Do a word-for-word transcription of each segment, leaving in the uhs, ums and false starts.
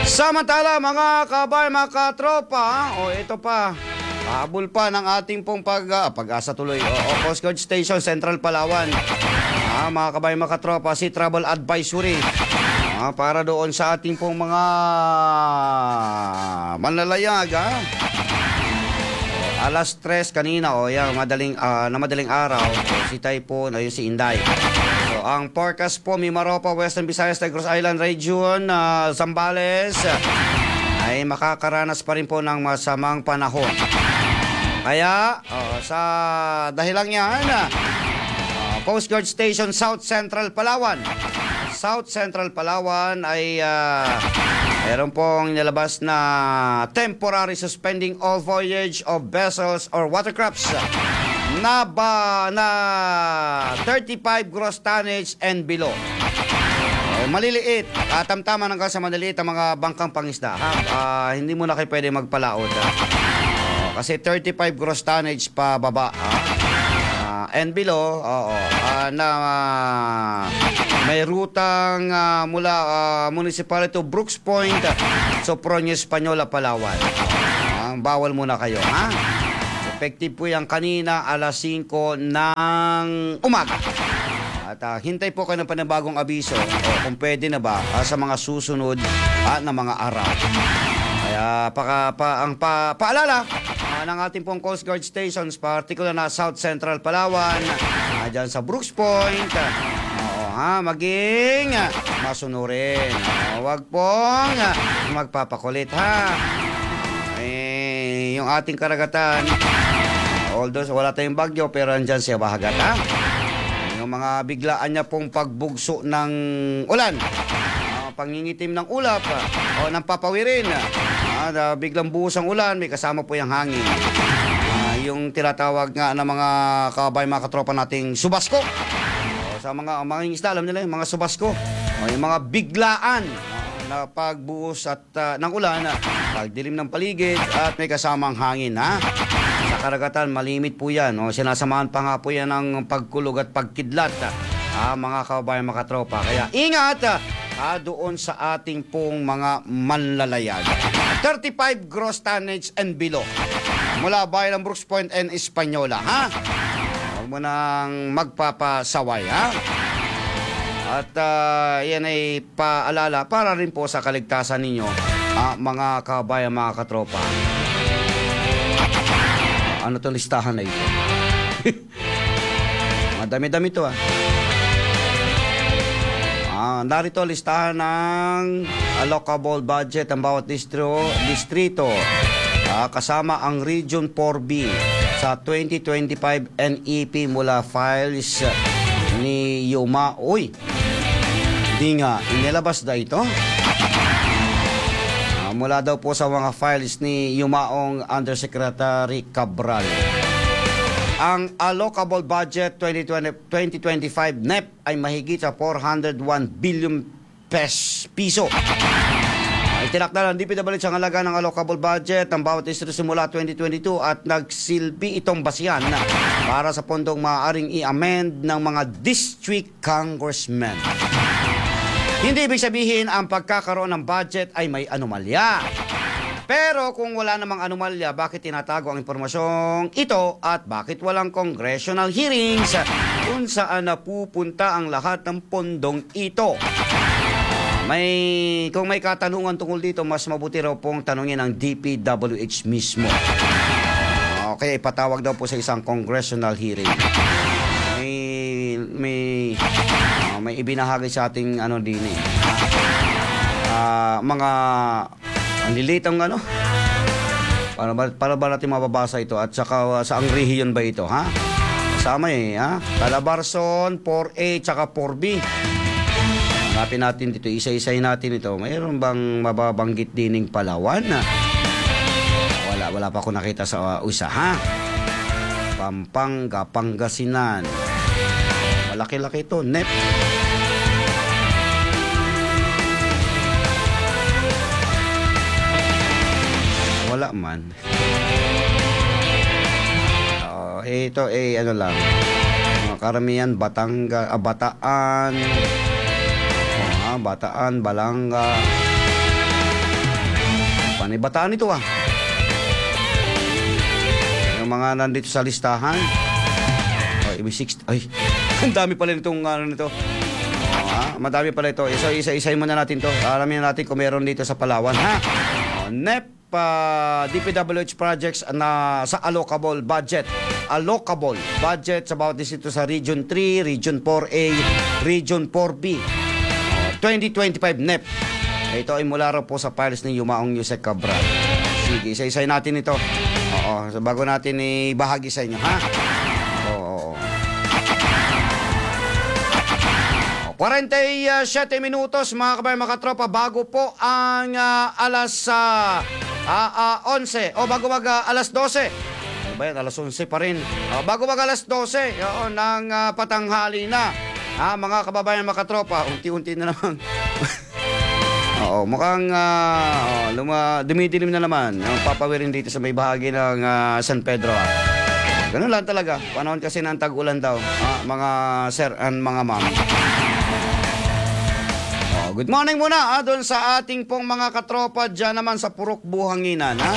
Samantala mga kabay, mga katropa, o ito pa, habol pa ng ating pong pag, uh, pag-asa tuloy, o, o Coast Guard Station, Central Palawan. Ah, mga kabay, mga katropa, si Travel Advisory. Ah, para doon sa ating pong mga manlalayag, ah. Alas tres kanina, o yan, madaling, uh, na madaling araw, si Typhoon, ayun si Inday. So, ang forecast po, Mimaropa, Western Visayas, Negros Island Region, uh, Zambales, ay makakaranas pa rin po ng masamang panahon. Kaya, uh, sa dahilang yan, uh, Coast Guard Station, South Central Palawan. South Central Palawan ay uh, meron pong nilabas na temporary suspending all voyage of vessels or watercrafts na ba na thirty-five gross tonnage and below. Eh, maliliit, katamtaman hanggang sa maliliit ang mga bangkang pangisda. Ha? Uh, hindi mo na kayo pwede magpalaot. Ha? Uh, kasi thirty-five gross tonnage pa baba. Ha? Uh, and below, oo, uh, na uh, may rutang uh, mula uh, municipality of Brooks Point, Soproño, Española, Palawan. Uh, bawal muna kayo, ha? Effective po yan kanina alas singko ng umaga. At uh, hintay po kayo ng panibagong abiso o kung pwede na ba uh, sa mga susunod uh, na mga araw. Kaya paka, pa, ang pa, paalala uh, ng ating pong Coast Guard Stations, particular na South Central Palawan, uh, dyan sa Brooks Point, uh, oo, ha, maging uh, masunurin. Uh, wag pong uh, magpapakulit, ha. Eh, yung ating karagatan, although wala tayong bagyo, pero andyan siya bahagat, ha? Yung mga biglaan niya pong pagbugso ng ulan, uh, pangingitim ng ulap, uh, o ng papawirin, uh, biglang buhos ang ulan, may kasama po yung hangin. Uh, yung tinatawag nga ng mga kabay, mga katropa nating subasko. Uh, sa mga, mga isda, alam nila yung mga subasko. Uh, yung mga biglaan uh, na pagbuhos at uh, ng ulan, uh, pagdilim ng paligid at may kasamang hangin, ha? Sa karagatan, malimit po yan. O, sinasamahan pa nga po yan ng pagkulog at pagkidlat, ha, mga kababayan, mga katropa. Kaya ingat ha, doon sa ating pong mga manlalayag. thirty-five gross tonnage and below. Mula bayan ng Brooks Point and Española, ha? Huwag mo nang magpapasaway, ha? At uh, yan ay paalala para rin po sa kaligtasan ninyo, ah, mga kabayan, mga katropa. Ano to listahan na ito? Madami-dami to, ah. Ah, narito listahan ng allocable budget ng bawat distro, distrito. Ah, kasama ang Region four B sa twenty twenty-five N E P mula files ni Yuma. Uy, hindi nga, inilabas na ito. Mula daw po sa mga files ni Yumaong Undersecretary Cabral. Ang allocable budget twenty twenty, twenty twenty-five N E P ay mahigit sa four hundred one billion pes, piso. Itinakda ng D P W H ang halaga ng allocable budget ng bawat distrito simula twenty twenty-two at nagsilbi itong basihan para sa pondong maaaring i-amend ng mga district congressmen. Hindi ibig sabihin ang pagkakaroon ng budget ay may anomalya. Pero kung wala namang anomalya, bakit tinatago ang impormasyong ito at bakit walang congressional hearings kung saan napupunta ang lahat ng pondong ito? May, kung may katanungan tungkol dito, mas mabuti raw pong tanungin ang D P W H mismo. Okay, ipatawag daw po sa isang congressional hearing. May, may, uh, may ibinahagi sa ating ano din eh. Uh, mga ang lilit ang ano. Para ba, para ba natin mababasa ito at saka uh, sa ang rehiyon ba ito, ha? Kasama eh, ha? Calabarzon, four A, tsaka four B. Hanapin natin dito, isa-isahin natin ito. Mayroon bang mababanggit dining Palawan? Wala, wala pa ako nakita sa uh, usa, ha? Pampanga, Pangasinan. Malaki-laki ito, N E P. Wala man. Uh, ito, eh, ano lang. Mga karamihan, Batanga, ah, Bataan, uh, Bataan, Balanga, Panay Bataan ito ah. Yung mga nandito sa listahan. Oh, ibig six. Ay, ang dami pala nitong ano nito. Oh, ha? Madami pala ito. Isa, isa-isahin muna natin to. Alamin natin kung meron dito sa Palawan, ha? Oh, N E P, uh, D P W H projects na sa allocable budget. Allocable budget about this ito sa Region three, Region four A, Region four B. Oh, twenty twenty-five N E P. Ito ay mula raw po sa files ni Yumaong Yusek Cabral. Sige, isa-isahin natin ito. Oo, so bago natin ibahagi sa inyo, ha? Oo. forty-seven minutos, mga kabayan, mga katropa, bago po ang uh, alas uh, uh, uh, eleven. O, bago mag uh, alas twelve. Ano ba yan? alas eleven pa rin. O, bago mag alas twelve, yun, ng uh, patanghali na. Ha, mga kababayan, mga katropa, unti-unti na naman. Oo, mukhang uh, luma, dumidilim na naman ang papawirin dito sa may bahagi ng uh, San Pedro. Ah. Ganun lang talaga. Panahon kasi ng tag-ulan daw, ah, mga sir and mga ma'am. Oh, good morning muna ah, doon sa ating pong mga katropa dyan naman sa Purok Buhanginan. Ha?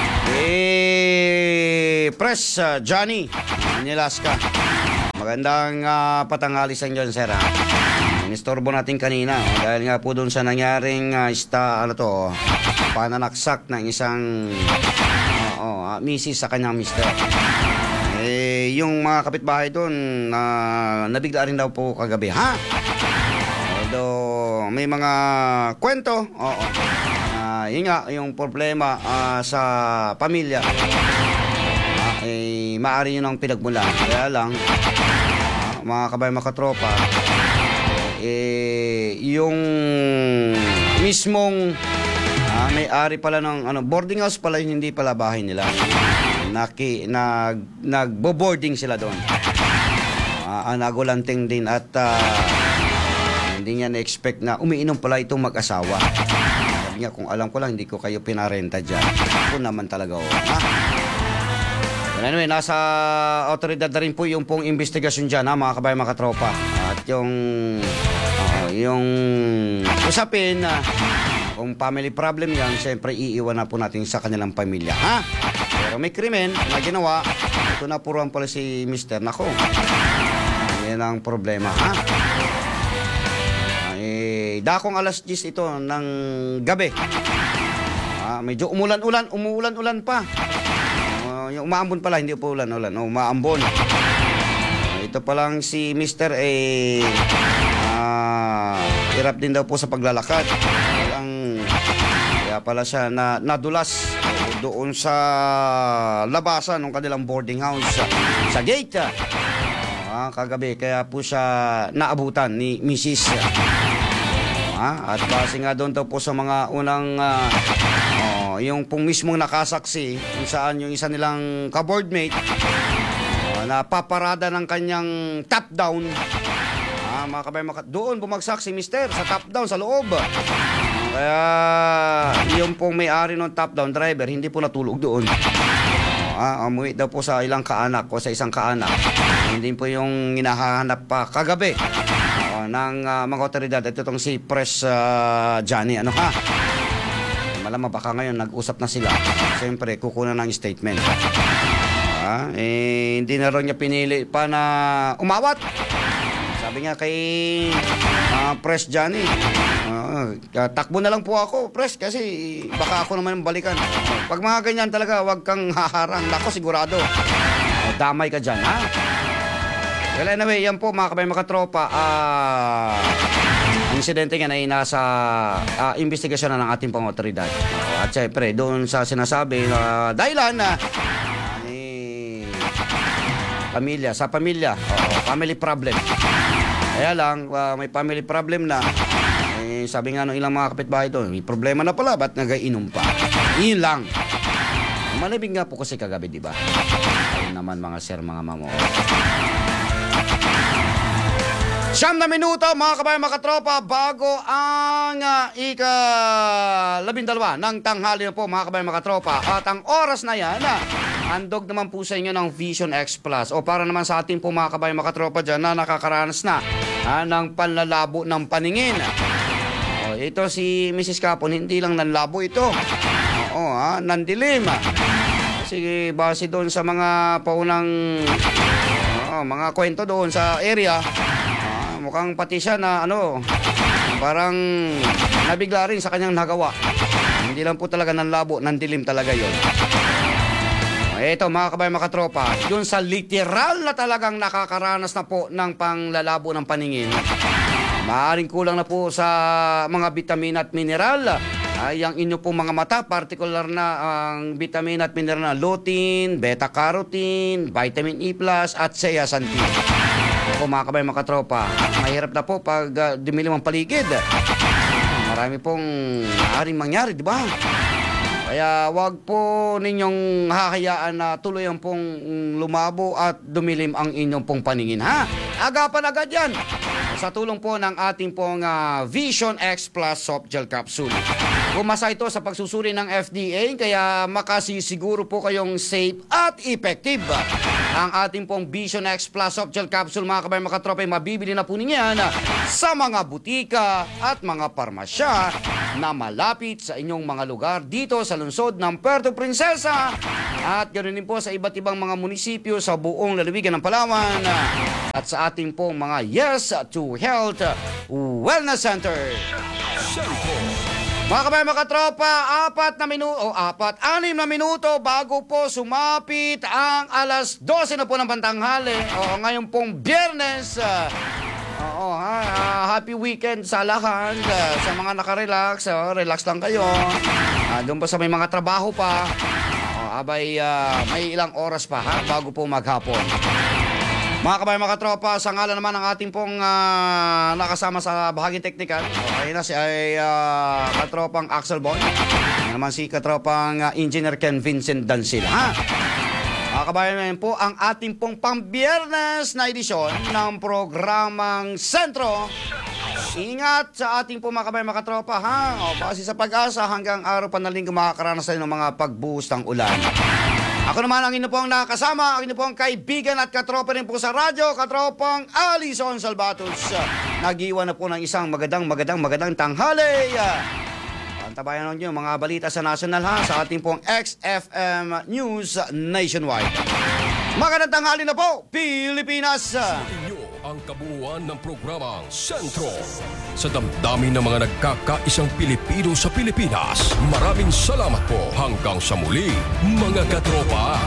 Eh, Press uh, Johnny, Anilaska. Magandang uh, patanghali sa inyo, sir. Ha? Inistorbo natin kanina oh, dahil nga po doon sa nangyaring uh, ista, ano to, pananaksak ng isang uh, oh, uh, misis sa kanyang mister. Eh, yung mga kapitbahay doon uh, nabigla rin daw po kagabi, ha? Although may mga kwento, oo, uh, yun nga, yung problema uh, sa pamilya, uh, eh, maaari yun ang pinagmulan. Kaya lang, uh, mga kabayan, mga katropa, eh, yung mismong ah, may-ari pala ng ano, boarding house pala, hindi pala bahay nila. Naki, nag, nagbo-boarding sila doon. Ah, nagulanting din at uh, hindi niya na-expect na umiinom pala itong mag-asawa. Sabi niya, kung alam ko lang, hindi ko kayo pinarenta dyan. Ako naman talaga, oh. Ha? Anyway, nasa otoridad na rin po yung pong investigasyon dyan, ha, mga kabayan, mga katropa. At yung uh, yung usapin na uh, kung family problem yan, siyempre iiwan na po natin sa kanilang pamilya, ha? Pero may krimen na ginawa, ito na puruan pala si mister. Nako, yan ang problema, ha? Eh, dakong alas diyes ito ng gabi. Ah, medyo umulan-ulan, umuulan-ulan pa. Yung umaambon pala, hindi po ulan-ulan. O, umaambon. Uh, ito pa lang si mister eh, uh, hirap din daw po sa paglalakad. Ang, kaya pala siya na, nadulas doon sa labasan ng kanilang boarding house sa, sa gate. Uh, kagabi, kaya po siya naabutan ni missus Uh, at base nga doon daw po sa mga unang uh, oh, yung pong mismong nakasaksi kung saan yung isa nilang ka-boardmate uh, na paparada ng kanyang top down, uh, mga kabay, maka- doon bumagsak si mister sa top down sa loob. Uh, kaya yung pong may-ari ng top down driver hindi po natulog doon. Uh, umuwi daw po sa ilang kaanak o sa isang kaanak. Hindi po yung hinahanap pa kagabi ng uh, mga otoridad. Ito itong si Press uh, Johnny, ano ha? Malamang baka ngayon nag-usap na sila. Siyempre, kukunan ng statement. Ah, eh, hindi na rin niya pinili pa na umawat. Sabi niya kay uh, Press Johnny, uh, takbo na lang po ako, Press, kasi baka ako naman balikan. Pag mga ganyan talaga, wag kang haharang. Nako, sigurado. Uh, damay ka dyan, ha? Well, anyway, yan po mga kabayan, mga tropa. Ah, ang insidente nga ay nasa uh, investigasyon na ng ating pang otoridad. Uh, at syempre, doon sa sinasabi na uh, dahilan na uh, ni pamilya, sa pamilya, uh, family problem. Kaya lang, uh, may family problem na. Eh, sabi nga ng ilang mga kapitbahay doon, may problema na pala, ba't nagainom pa? Iyon lang. Malibig nga po kasi kagabi, di ba? Ayun naman mga sir, mga mamo. Siyam na minuto, mga kabayan, mga katropa, bago ang uh, ika-labindalawa ng tanghali na po, mga kabayan, mga katropa. At ang oras na yan, uh, handog naman po sa inyo ng Vision X Plus. O para naman sa ating po, mga kabayan, mga katropa dyan na nakakaranas na uh, ng panlalabo ng paningin. O, ito si missus Capon, hindi lang nanlabo ito. Oo, ha, nandilim. Kasi base doon sa mga paunang oh, mga kwento doon sa area, ah, mukhang pati siya na ano, parang nabigla rin sa kanyang nagawa. Hindi lang po talaga nanlabo, nandilim talaga yon. Ito mga kabayan, mga katropa, yun sa literal na talagang nakakaranas na po ng panglalabo ng paningin. Maaaring kulang na po sa mga vitamina at mineral ay ang inyo pong mga mata, particular na ang vitamina at mineral na lutein, beta-carotene, vitamin E plus at zeaxanthin. Ako mga kabayan, mga katropa, mahirap na po pag uh, dumilim ang paligid. Marami pong maaaring mangyari, di ba? Kaya wag po ninyong hahayaan na tuluyan pong lumabo at dumilim ang inyong pong paningin, ha? Agapan agad yan! Sa tulong po ng ating pong uh, Vision X Plus Soft Gel Capsule. Pumasa ito sa pagsusuri ng F D A, kaya makasisiguro po kayong safe at effective. Ang ating pong Vision X Plus Soft Gel Capsule, mga kabayan, mga katropa, mabibili na po ninyo sa mga butika at mga parmasya na malapit sa inyong mga lugar dito sa lungsod ng Puerto Princesa at ganoon din po sa iba't ibang mga munisipyo sa buong lalawigan ng Palawan at sa ating pong mga Yes to Health Wellness Center. Mga kabayan, mga katropa, apat na minuto, o apat, anim na minuto bago po sumapit ang alas dose na po ng pantanghali. O ngayon pong Biyernes. Uh, oo, ha, uh, happy weekend sa lahat. Uh, sa mga nakarelax, uh, relax lang kayo. Uh, doon pa sa may mga trabaho pa. Uh, abay, uh, may ilang oras pa ha, bago po maghapon. Mga kabayan, mga katropa, sa ngalan naman ng ating pong uh, nakasama sa bahaging teknikal. Okay na si ay uh, katropang Axel Bon. Yan naman si katropang uh, Engineer Ken Vincent Dancil. Ha? Mga kabayan, po ang ating pong pambiyernes na edisyon ng programang Sentro. Ingat sa ating pong mga kabayan, mga katropa, ha? O, base sa pag-asa hanggang araw pa na linggo makakaranas tayo ng mga pagbuhos ng ulan. Ako naman ang inyo pong nakasama, ang inyo pong kaibigan at katropa rin po sa radyo, katropang Alison Salvatos. Nag-iwan na po ng isang magandang, magandang, magandang tanghali. Pantabayan nyo mga balita sa national, ha, sa ating pong X F M News Nationwide. Magandang tanghali na po, Pilipinas! Ang kabuuan ng programang Sentro sa damdamin ng mga nagkakaisang Pilipino sa Pilipinas. Maraming salamat po hanggang sa muli, mga katropa.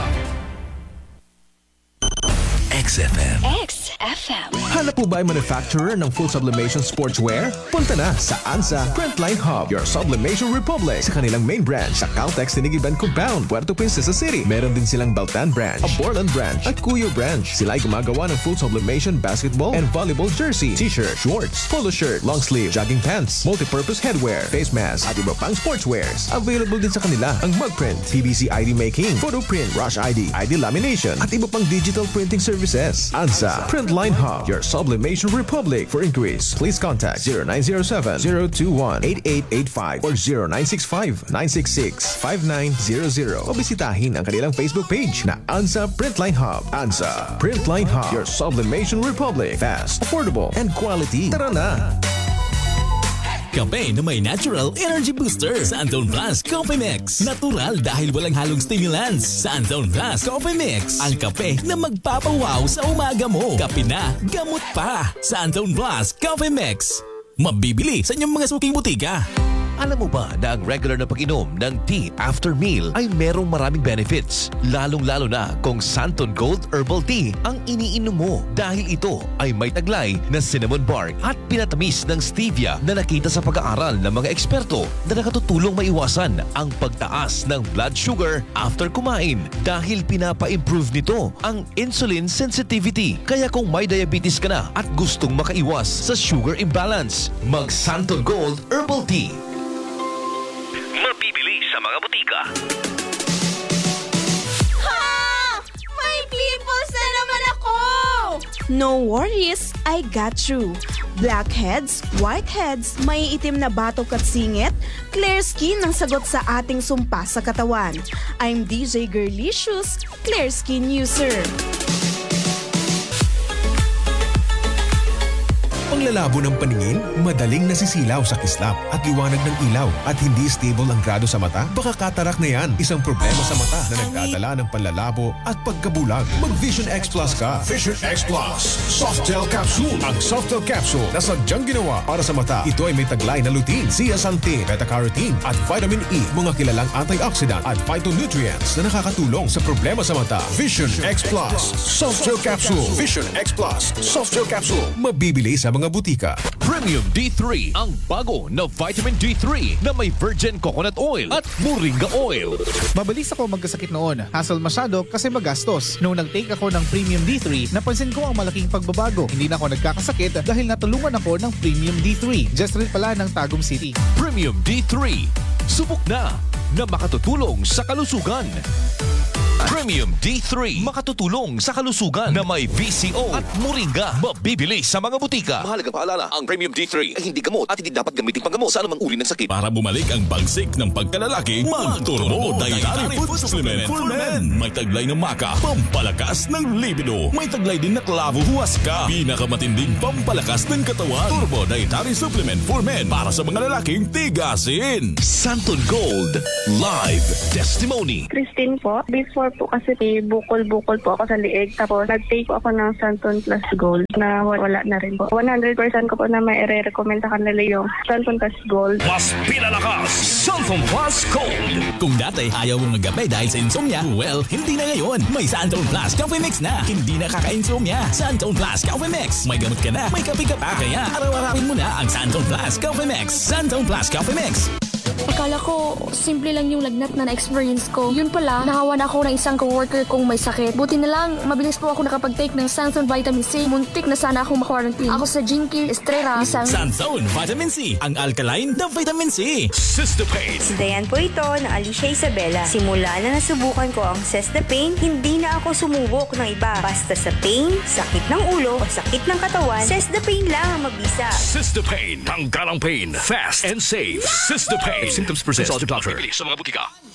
X F M. X F M. Hanap po ba ay manufacturer ng full sublimation sportswear? Punta na sa ANSA Printline Hub, your sublimation republic, sa kanilang main branch sa Caltex Tinigiban Compound, Puerto Princesa City. Meron din silang Baltan branch, a Borland branch, at Cuyo branch. Sila ay gumagawa ng full sublimation basketball and volleyball jersey, t-shirt, shorts, polo shirt, long sleeve, jogging pants, multi-purpose headwear, face mask, at iba pang sportswears. Available din sa kanila ang mug print, P V C I D making, photo print, rush I D, I D lamination, at iba pang digital printing services. ANSA Printline Hub, your sublimation republic. For inquiries, please contact zero nine zero seven, zero two one, eight eight eight five or zero nine six five, nine six six, five nine zero zero o bisitahin ang kanilang Facebook page na ANSA Printline Hub. ANSA Printline Hub, your sublimation republic. Fast, affordable, and quality. Tara na! Kape na may natural energy booster. Santon Plus Coffee Mix. Natural dahil walang halong stimulants. Santon Plus Coffee Mix. Ang kape na magpapawaw sa umaga mo. Kape na, gamot pa. Santon Plus Coffee Mix. Mabibili sa inyong mga suking butika. Alam mo ba na ang regular na pag-inom ng tea after meal ay merong maraming benefits? Lalong-lalo na kung Santon Gold Herbal Tea ang iniinom mo dahil ito ay may taglay na cinnamon bark at pinatamis ng stevia na nakita sa pag-aaral ng mga eksperto na nakatutulong maiwasan ang pagtaas ng blood sugar after kumain dahil pinapa-improve nito ang insulin sensitivity. Kaya kung may diabetes ka na at gustong makaiwas sa sugar imbalance, mag Santon Gold Herbal Tea. Mabibili sa mga butika. Ha! May pimples na naman ako! No worries, I got you. Blackheads, whiteheads, may itim na batok at singit, clear skin ang sagot sa ating sumpa sa katawan. I'm D J Girlicious, Clear Skin User. Paglalabo ng paningin, madaling nasisilaw sa kislap at liwanag ng ilaw at hindi stable ang grado sa mata? Baka katarak na yan, isang problema sa mata na nagdadala ng panlalabo at pagkabulag. Mag-Vision X Plus ka. Vision X Plus. Softel Capsule. Ang Softel Capsule na sadyang ginawa para sa mata. Ito ay may taglay na lutein, zeaxanthin, beta-carotene at vitamin E, mga kilalang antioxidant at phytonutrients na nakakatulong sa problema sa mata. Vision X Plus. Softel Capsule. Vision X Plus. Softel Capsule. Mabibili sa mga butika. Premium D three, ang bago na vitamin D three na may virgin coconut oil at moringa oil. Mabilis ako magkasakit noon. Hassle masyado kasi magastos. Noong nag-take ako ng Premium D three, napansin ko ang malaking pagbabago. Hindi na ako nagkakasakit dahil natulungan ako ng Premium D three. Just rin pala ng Tagum City. Premium D three, subok na na makatutulong sa kalusugan. Premium D three, makatutulong sa kalusugan na may V C O at moringa. Mabibili sa mga butika. Mahalagang paalala, ang Premium D three ay hindi gamot at hindi dapat gamitin panggamot sa anumang uri ng sakit. Para bumalik ang bagsik ng pagkalalaki, mag-Turbo Dietary Food Supplement for Men. May taglay ng maka, pampalakas ng libido. May taglay din na klavo huwaska, pinakamatinding pampalakas ng katawan. Turbo Dietary Supplement for Men para sa mga lalaking tigasin. Santon Gold Live Testimony. Christine po. Before po kasi may bukol-bukol po ako sa liig. Tapos nag-take po ako ng Santon Plus Gold na wala na rin po. one hundred percent ko po na may i-recommend sa kanila yung Santon Plus Gold. Mas pinalakas, Santon Plus Gold. Kung dati ayaw mong maggabi dahil sa insomnia, well, hindi na ngayon. May Santon Plus Coffee Mix na. Hindi na kaka-insomnia. Santon Plus Coffee Mix. May gamot ka na, may kape ka pa. Kaya araw-arawin mo na ang Santon Plus Coffee Mix. Santon Plus Coffee Mix. Akala ko, simple lang yung lagnat na na-experience ko. Yun pala, nahawan ako ng isang coworker kong may sakit. Buti na lang, mabilis po ako nakapag-take ng Santon Vitamin C. Muntik na sana akong ma-quarantine. Ako sa Jinky Estrella, isang... Santon Vitamin C, ang alkaline na vitamin C. Cystapane. Si Dayan po ito na Alicia Isabela. Simula na nasubukan ko ang Cystapane, hindi na ako sumubok ng iba. Basta sa pain, sakit ng ulo o sakit ng katawan, Cystapane lang ang mabisa. Cystapane. Tanggal ang pain. Fast and safe. Cystapane. If symptoms persist, consult your doctor. Bibili sa mga butika.